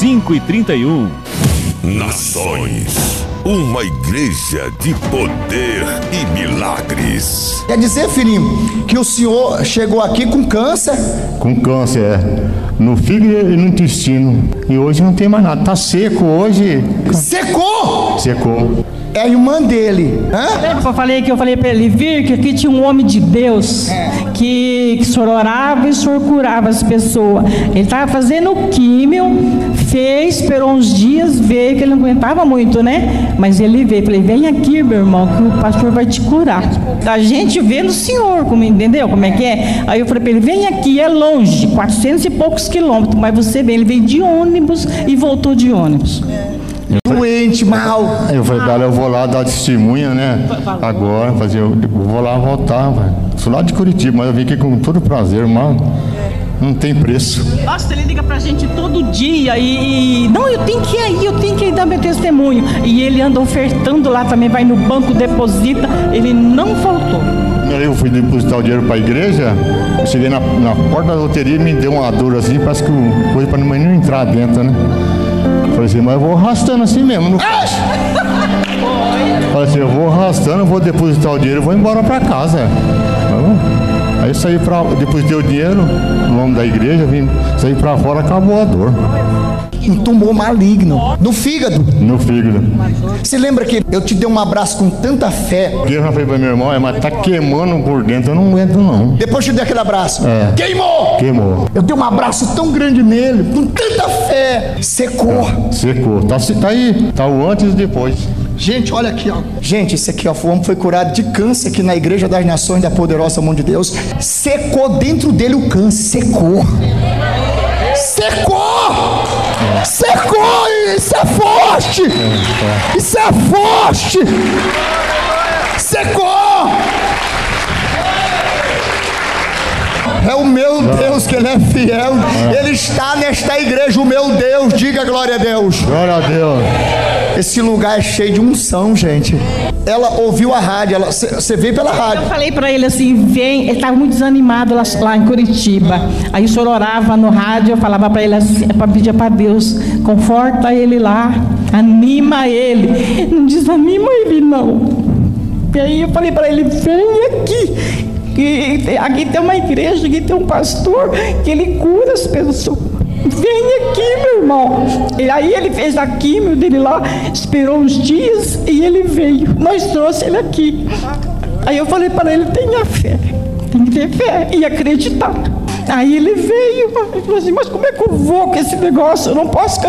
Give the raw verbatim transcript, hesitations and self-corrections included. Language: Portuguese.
cinco e trinta e um. Nações, uma igreja de poder e milagres. Quer dizer, filhinho, que o senhor chegou aqui com câncer? Com câncer, é. No fígado e no intestino. E hoje não tem mais nada. Tá seco hoje. Secou? Secou. É a irmã dele. Hã? Eu falei que eu falei para ele vir, que aqui tinha um homem de Deus que, que o senhor orava e o senhor curava as pessoas. Ele estava fazendo químio, fez, esperou uns dias, veio, que ele não aguentava muito, né? Mas ele veio, falei, vem aqui, meu irmão, que o pastor vai te curar. A gente vê no senhor, como, entendeu como é que é? Aí eu falei para ele, vem aqui, é longe, quatrocentos e poucos quilômetros, mas você vem. Ele veio de ônibus e voltou de ônibus. Doente, mal. Eu falei, cara, eu vou lá dar testemunha, né? Agora, fazer, eu vou lá voltar, velho. Sou lá de Curitiba, mas eu vim aqui com todo prazer, mano. Não tem preço. Nossa, ele liga pra gente todo dia e... Não, eu tenho que ir aí, eu tenho que ir dar meu testemunho. E ele anda ofertando lá também, vai no banco, deposita. Ele não faltou. Eu fui depositar o dinheiro para a igreja, eu cheguei na, na porta da loteria e me deu uma dor assim, parece que coisa para não entrar dentro, né? Falei assim, mas eu vou arrastando assim mesmo, não faz. Falei assim, eu vou arrastando, eu vou depositar o dinheiro e vou embora para casa. Aí eu saí para, depositei o dinheiro no nome da igreja, vim sair para fora, acabou a dor. Um tumor maligno no fígado. No fígado. Você lembra que eu te dei um abraço com tanta fé? Eu já falei para meu irmão, é, mas tá queimando por dentro, eu não aguento não. Depois eu te dei aquele abraço. É. Queimou! Queimou. Eu dei um abraço tão grande nele, com tanta fé. Secou. É, secou. Tá, tá aí, tá o antes e depois. Gente, olha aqui, ó. Gente, esse aqui, ó, o homem foi curado de câncer aqui na Igreja das Nações da Poderosa Mão de Deus. Secou dentro dele o câncer. Secou. Secou! Secou! Isso é forte! Isso é forte! Secou! É o meu Deus que Ele é fiel. Ele está nesta igreja, o meu Deus. Diga glória a Deus. Glória a Deus. Esse lugar é cheio de unção, gente. Ela ouviu a rádio, você veio pela rádio. Eu falei pra ele assim, vem, ele estava muito desanimado lá, lá em Curitiba. Aí o senhor orava no rádio, eu falava pra ele assim, para pedir pra Deus, conforta ele lá, anima ele. Não desanima ele não. E aí eu falei pra ele, vem aqui. Que aqui tem uma igreja, aqui tem um pastor que ele cura as pessoas. Vem aqui, meu irmão. E aí ele fez a químio dele lá, esperou uns dias e ele veio. Nós trouxe ele aqui. Aí eu falei para ele, tenha fé, tem que ter fé e acreditar. Aí ele veio, ele falou assim, mas como é que eu vou com esse negócio? Eu não posso